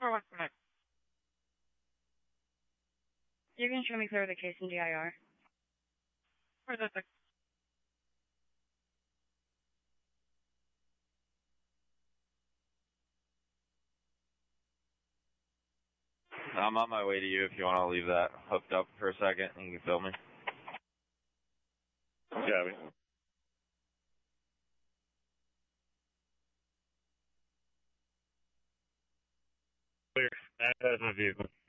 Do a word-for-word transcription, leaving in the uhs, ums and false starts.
For what tonight? You can show me clear of the case in D I R. Where's that thing? I'm on my way to you if you want to leave that hooked up for a second and you can film me. Copy. Clear. That's my vehicle.